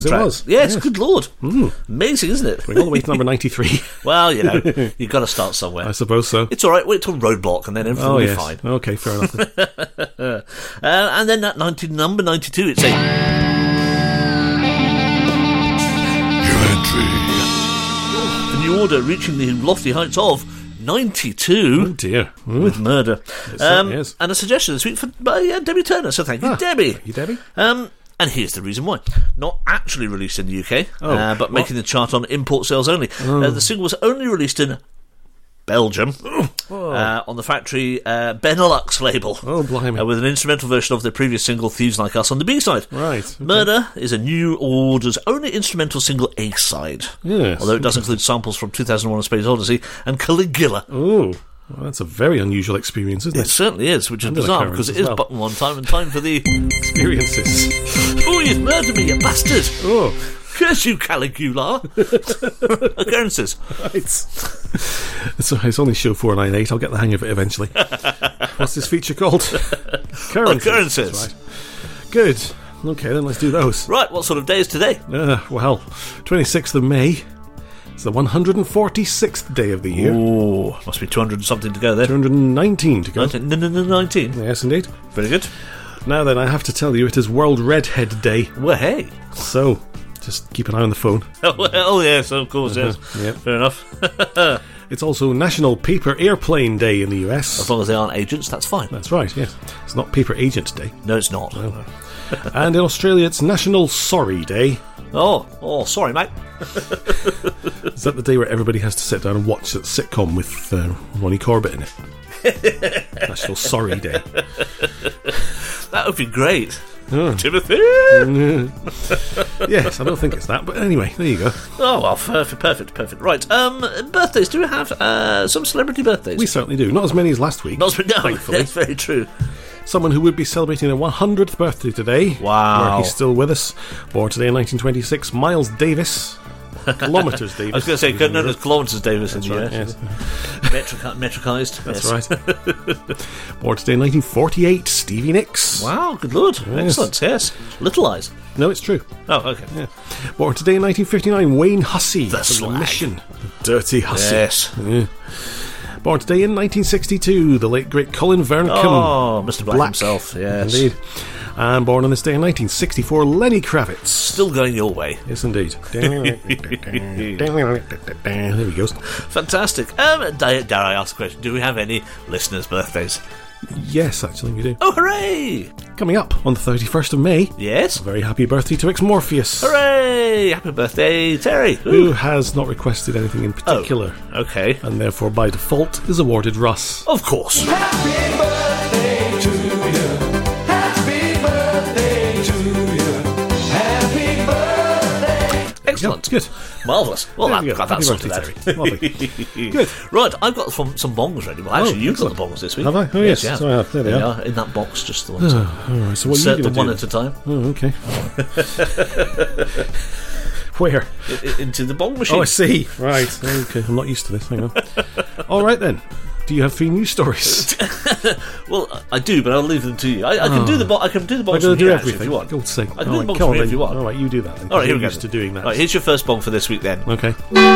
It was. Yes, good lord. Amazing, isn't it? Going all the way to number 93. Well, you've got to start somewhere. I suppose so. It's all right. Wait till Roadblock and then everything will be fine. Okay, fair enough. And then at number 92, it's a... The New Order reaching the lofty heights of 92. Oh dear. With Murder. It certainly is. And a suggestion this week for Debbie Turner, so thank you, Debbie. Thank you, Debbie. And here's the reason why. Not actually released in the UK, but making the chart on import sales only. The single was only released in Belgium on the factory Benelux label. Oh, blimey. With an instrumental version of their previous single, Thieves Like Us, on the B-side. Right. Okay. Murder is a New Order's only instrumental single A-side. Yes. Although it does include samples from 2001: A Space Odyssey and Caligula. Oh. Well, that's a very unusual experience, isn't it? It certainly is, which is bizarre, because it is button one time and time for the... experiences. Oh, you've murdered me, you bastard! Oh. Curse you, Caligula! Occurrences. Right. It's only show 498. I'll get the hang of it eventually. What's this feature called? Occurrences. Right. Good. Okay, then let's do those. Right, what sort of day is today? Well, 26th of May. It's the 146th day of the year. Oh, must be 200 and something to go there. 219 to go. 19. Yes, indeed. Very good. Now then, I have to tell you, it is World Redhead Day. Well, hey. So, just keep an eye on the phone. Oh yes, of course, yes. Yep. Fair enough. It's also National Paper Airplane Day in the US. As long as they aren't agents, that's fine. That's right, yes. It's not Paper Agent Day. No, it's not. No. And in Australia, it's National Sorry Day. Oh, sorry, mate. Is that the day where everybody has to sit down and watch that sitcom with Ronnie Corbett in it? National Sorry Day. That would be great. Oh. Timothy! Yes, I don't think it's that, but anyway, there you go. Oh, well, perfect. Right, birthdays. Do we have some celebrity birthdays? We certainly do. Not as many as last week. No, thankfully. that's very true. Someone who would be celebrating their 100th birthday today. Wow. Where he's still with us. Born today in 1926, Miles Davis. Kilometres Davis. I was going to say, no, there's Kilometres Davis in the right, US. yes. Metricized. That's right. Born today in 1948, Stevie Nicks. Wow, good lord. Yes. Excellent, yes. Little Eyes. No, it's true. Oh, okay. Yeah. Born today in 1959, Wayne Hussey. The from Slag. The Mission. Dirty Hussey. Yes. Yeah. Born today in 1962, the late great Colin Verncamp. Oh, Mr. Black himself, yes. Indeed. And born on this day in 1964, Lenny Kravitz. Still going your way. Yes, indeed. There he goes. Fantastic. Dare I ask a question? Do we have any listeners' birthdays? Yes, actually, we do. Oh, hooray! Coming up on the 31st of May. Yes? A very happy birthday to Ex-Morpheus. Hooray! Happy birthday, Terry. Who has not requested anything in particular. Oh, okay. And therefore, by default, is awarded Russ. Of course. Happy birthday to you. Happy birthday to you. Happy birthday. Excellent. Good. Marvellous. Well, There we go. that's Happy sorted birthday, out. Terry. Lovely. Good. Right, I've got some bongs ready. Well, actually, you've got the bongs this week. Have I? Oh, yes. you have. So I have. There they are. In that box, just the ones. All right, so what are Insert you them going one to at do? a time. Oh, okay. Where? Into the bong machine. Oh, I see. Right. Okay, I'm not used to this. Hang on. All right, then. Do you have 3 news stories? Well, I do, but I'll leave them to you. I can do the bongs. I can do the bongs I'm going from to do here, actually, everything. if you want. God's sake. I can do the bongs come from on, here then. if you want. All right, you do that then. All right, here we You're go. used to doing that. All right, here's your first bong for this week, then. Okay.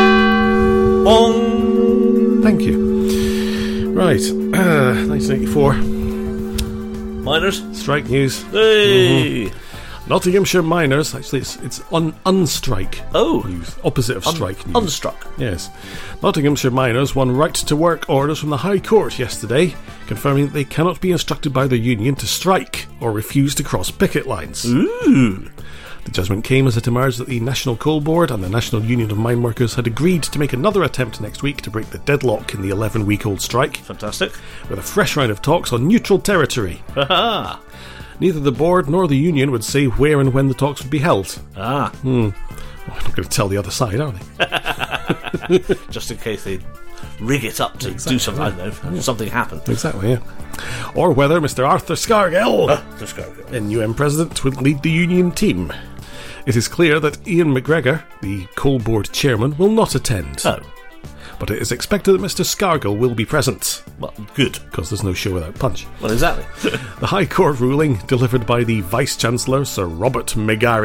Bong. Thank you. Right. 1984. Miners. Strike news. Hey. Nottinghamshire miners. Actually, it's unstrike Oh. news. Opposite of strike news. Unstruck. Yes. Nottinghamshire miners won right-to-work orders from the High Court yesterday, confirming that they cannot be instructed by their union to strike or refuse to cross picket lines. Ooh. The judgment came as it emerged that the National Coal Board and the National Union of Mine Workers had agreed to make another attempt next week to break the deadlock in the 11-week-old strike, Fantastic. with a fresh round of talks on neutral territory. Ha Neither the board nor the union would say where and when the talks would be held. Ah. Well, I'm not going to tell the other side, are they? Just in case they rig it up to do something, I don't know, something happen. Exactly, yeah. Or whether Mr. Arthur Scargill, Just go. NUM president, would lead the union team. It is clear that Ian McGregor, the coal board chairman, will not attend. Oh. But it is expected that Mr. Scargill will be present, Well, good. because there's no show without punch. Well, exactly. The High Court ruling, delivered by the Vice-Chancellor, Sir Robert McGarry,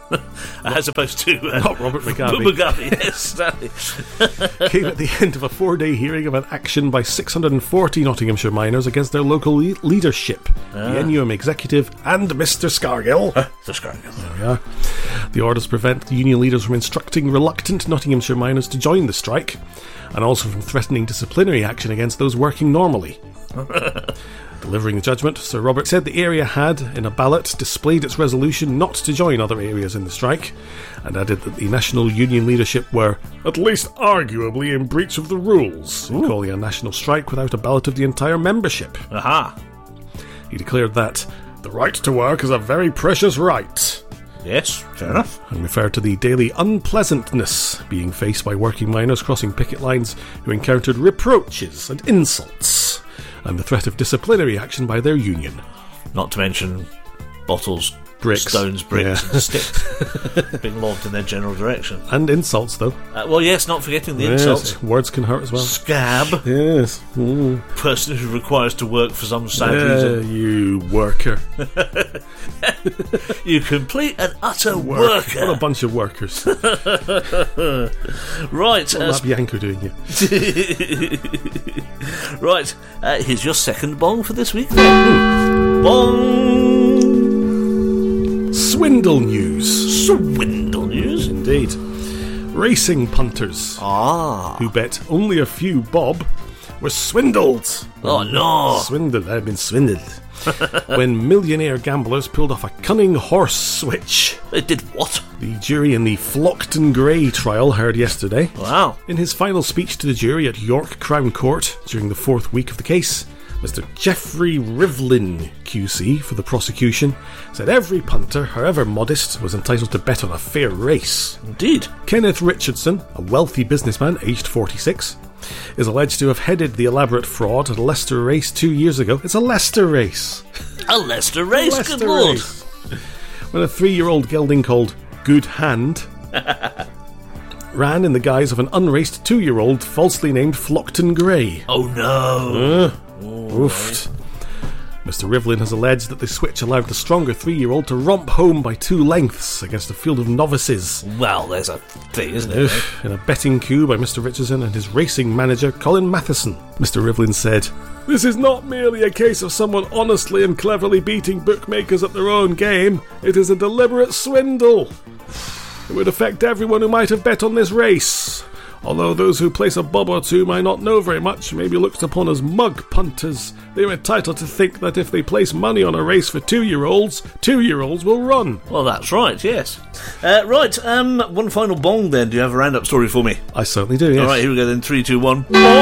As opposed to... Not Robert Mugabe. Mugabe, yes, exactly. Came at the end of a 4-day hearing of an action by 640 Nottinghamshire miners against their local leadership, the NUM executive and Mr Scargill. The Scargill. There we are. The orders prevent the union leaders from instructing reluctant Nottinghamshire miners to join the strike, and also from threatening disciplinary action against those working normally. Delivering the judgment, Sir Robert said the area had, in a ballot, displayed its resolution not to join other areas in the strike, and added that the national union leadership were, at least arguably, in breach of the rules, in calling a national strike without a ballot of the entire membership. Aha. He declared that the right to work is a very precious right, Yes, fair enough. and referred to the daily unpleasantness being faced by working miners crossing picket lines who encountered reproaches and insults, and the threat of disciplinary action by their union. Not to mention bottles, Bricks. stones, bricks, Yeah. and sticks being lobbed in their general direction. And insults, though. Well, yes, not forgetting the insults. Yes, words can hurt as well. Scab, Yes. person who requires to work for some sad reason. You worker. You complete and utter What a worker. bunch of workers. Right, Lab Yanko doing you. right. Here's your second bong for this week. Bong. Swindle news. Swindle news. Indeed. Racing punters who bet only a few bob were swindled. Oh no. Swindled. I've been swindled. When millionaire gamblers pulled off a cunning horse switch. They did what? The jury in the Flockton Gray trial heard yesterday. Wow. In his final speech to the jury at York Crown Court during the 4th week of the case, Mr. Geoffrey Rivlin, QC, for the prosecution, said every punter, however modest, was entitled to bet on a fair race. Indeed. Kenneth Richardson, a wealthy businessman aged 46, is alleged to have headed the elaborate fraud at a Leicester race 2 years ago. It's a Leicester race. A Leicester race, Leicester good lord. race. When a 3-year-old gelding called Good Hand ran in the guise of an unraced 2-year-old falsely named Flockton Gray. Oh no. Oofed. Mr. Rivlin has alleged that the switch allowed the stronger 3-year-old to romp home by 2 lengths against a field of novices. Well, there's a thing, isn't it? Oof, in a betting coup by Mr. Richardson and his racing manager Colin Matheson. Mr. Rivlin said, "This is not merely a case of someone honestly and cleverly beating bookmakers at their own game. It is a deliberate swindle. It would affect everyone who might have bet on this race. Although those who place a bob or two might not know very much, may be looked upon as mug punters. They are entitled to think that if they place money on a race for 2-year-olds, 2-year-olds will run." Well, that's right, yes. Right, one final bong then. Do you have a roundup story for me? I certainly do, yes. Alright, here we go then. 3, 2, 1.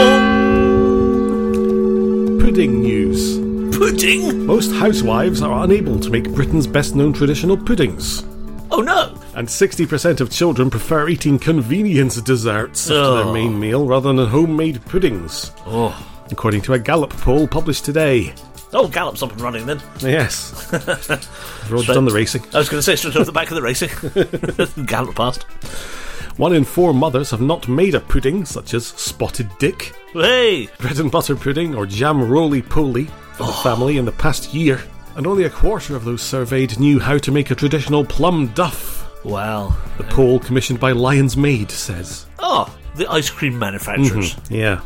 Bong! Pudding news. Pudding? Most housewives are unable to make Britain's best-known traditional puddings. Oh no! And 60% of children prefer eating convenience desserts after their main meal rather than homemade puddings, according to a Gallup poll published today. Oh, Gallup's up and running then. Yes. We've done the racing. I was going to say, straight off the back of the racing. Gallup passed. 1 in 4 mothers have not made a pudding, such as Spotted Dick, Hey! bread and butter pudding, or jam roly-poly for the family in the past year. And only a quarter of those surveyed knew how to make a traditional plum duff. Wow. The poll commissioned by Lion's Maid says. Oh, the ice cream manufacturers. Yeah.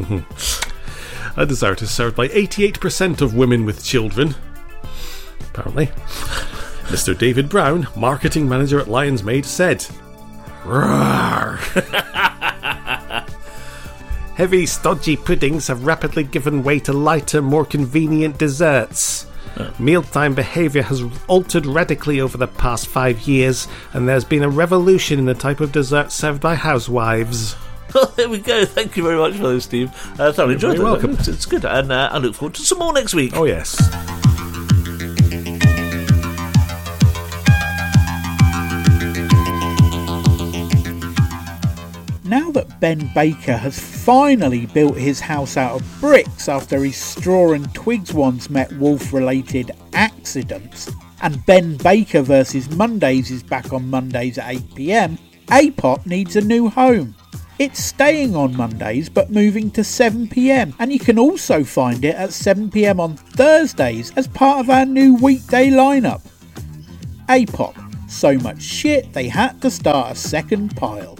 A dessert is served by 88% of women with children, apparently. Mr. David Brown, marketing manager at Lion's Maid, said, "Roar." Heavy, stodgy puddings have rapidly given way to lighter, more convenient desserts. Mealtime behaviour has altered radically over the past 5 years, and there's been a revolution in the type of dessert served by housewives. Well, there we go. Thank you very much for those, Steve. Thoroughly enjoyed it. very welcome. It's good, and I look forward to some more next week. Oh, yes. Now that Ben Baker has finally built his house out of bricks after his straw and twigs once met wolf-related accidents, and Ben Baker vs Mondays is back on Mondays at 8 PM, A-Pop needs a new home. It's staying on Mondays but moving to 7 PM, and you can also find it at 7 PM on Thursdays as part of our new weekday lineup. A-Pop, So much shit they had to start a second pile.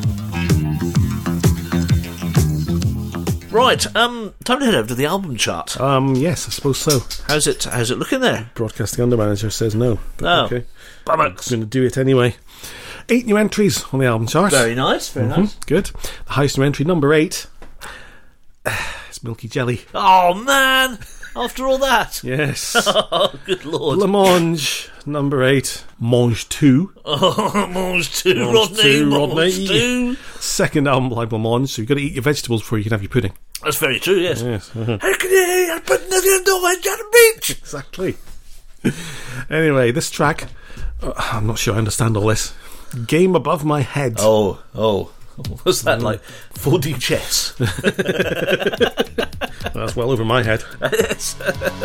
Right, time to head over to the album chart. Yes, I suppose so. How's it looking there? Broadcasting Under Manager says no. But No. okay. Bummer. I'm going to do it anyway. 8 new entries on the album chart. Very nice, very nice. Good. The highest new entry, number 8. It's Milky Jelly. Oh, man! After all that? Yes. Oh, good lord. Blancmange, number 8. Mange 2. Oh, Mange 2, Mange Rodney, 2, Mange Rodney. 2. Second album by Blancmange, so you've got to eat your vegetables before you can have your pudding. That's very true, yes. Yes. How can you eat a pudding if you don't want to beach? Exactly. Anyway, this track, I'm not sure I understand all this. Game Above My Head. Oh. Was that like 4D chess? That's well over my head. Yes.